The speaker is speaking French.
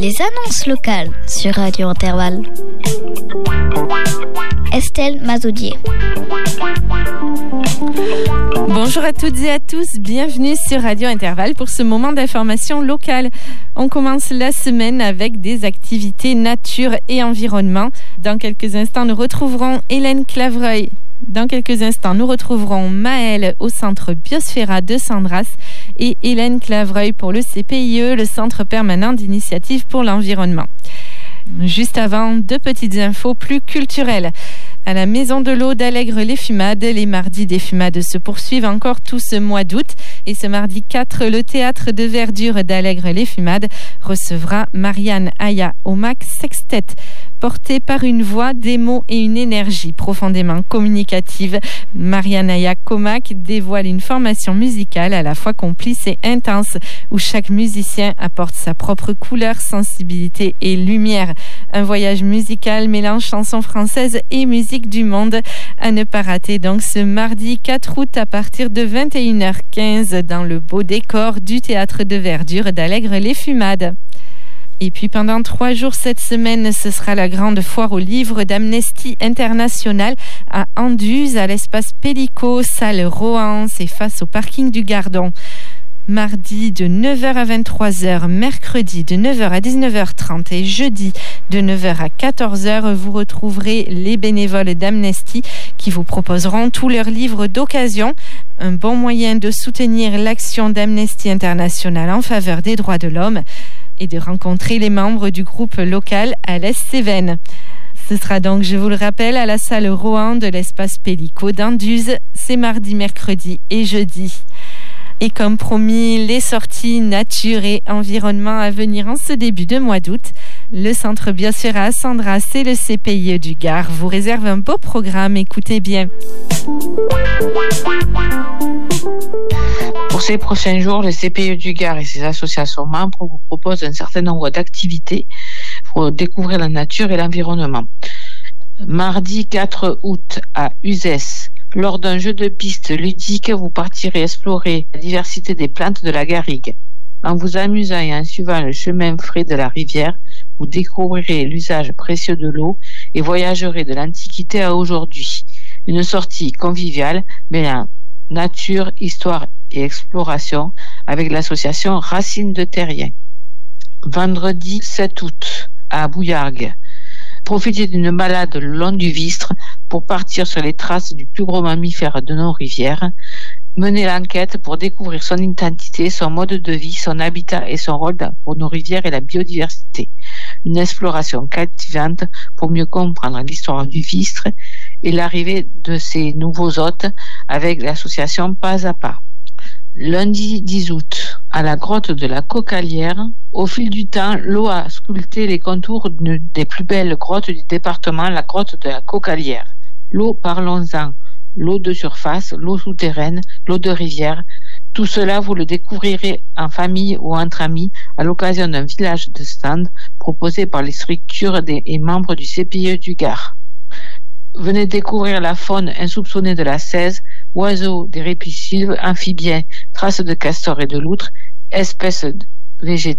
Les annonces locales sur Radio Intervalle. Estelle Mazoudier. Bonjour à toutes et à tous, bienvenue sur Radio Intervalle pour ce moment d'information locale. On commence la semaine avec des activités nature et environnement. Dans quelques instants, nous retrouverons Hélène Clavreuil. Dans quelques instants, nous retrouverons Maëlle au centre Biosphera de Sandras et Hélène Clavreuil pour le CPIE, le Centre permanent d'initiative pour l'environnement. Juste avant, deux petites infos plus culturelles. À la Maison de l'Eau d'Allègre-les-Fumades, les mardis des Fumades se poursuivent encore tout ce mois d'août. Et ce mardi 4, le théâtre de verdure d'Allègre-les-Fumades recevra Marianne Aya Omak Sextet, portée par une voix, des mots et une énergie profondément communicative. Marianne Aya Omak dévoile une formation musicale à la fois complice et intense, où chaque musicien apporte sa propre couleur, sensibilité et lumière. Un voyage musical mélange chansons françaises et musique du monde à ne pas rater donc ce mardi 4 août à partir de 21h15 dans le beau décor du théâtre de verdure d'Allègre-les-Fumades. Et puis pendant 3 jours cette semaine, ce sera la grande foire aux livres d'Amnesty International à Anduze, à l'espace Pellico, salle Rohan, c'est face au parking du Gardon. Mardi de 9h à 23h, mercredi de 9h à 19h30 et jeudi de 9h à 14h, vous retrouverez les bénévoles d'Amnesty qui vous proposeront tous leurs livres d'occasion. Un bon moyen de soutenir l'action d'Amnesty International en faveur des droits de l'homme et de rencontrer les membres du groupe local à l'Est-Cévennes. Ce sera donc, je vous le rappelle, à la salle Rohan de l'espace Pellico d'Anduze, c'est mardi, mercredi et jeudi. Et comme promis, les sorties nature et environnement à venir en ce début de mois d'août. Le Centre Biosphera Sandras et le CPIE du Gard vous réservent un beau programme, écoutez bien. Pour ces prochains jours, le CPIE du Gard et ses associations membres vous proposent un certain nombre d'activités pour découvrir la nature et l'environnement. Mardi 4 août à Uzès, lors d'un jeu de piste ludique, vous partirez explorer la diversité des plantes de la garrigue. En vous amusant et en suivant le chemin frais de la rivière, vous découvrirez l'usage précieux de l'eau et voyagerez de l'Antiquité à aujourd'hui. Une sortie conviviale mêlant nature, histoire et exploration avec l'association Racines de Terrien. Vendredi 7 août à Bouillargues, profitez d'une balade le long du Vistre pour partir sur les traces du plus gros mammifère de nos rivières. Menez l'enquête pour découvrir son identité, son mode de vie, son habitat et son rôle pour nos rivières et la biodiversité. Une exploration captivante pour mieux comprendre l'histoire du Vistre et l'arrivée de ses nouveaux hôtes avec l'association Pas à Pas. Lundi 10 août, à la grotte de la Cocalière, au fil du temps, l'eau a sculpté les contours d'une des plus belles grottes du département, la grotte de la Cocalière. L'eau, parlons-en. L'eau de surface, l'eau souterraine, l'eau de rivière. Tout cela, vous le découvrirez en famille ou entre amis à l'occasion d'un village de stand proposé par les structures et membres du CPIE du Gard. Venez découvrir la faune insoupçonnée de la Cèze, oiseaux, des répulsives, amphibiens, traces de castors et de loutres, espèces végétales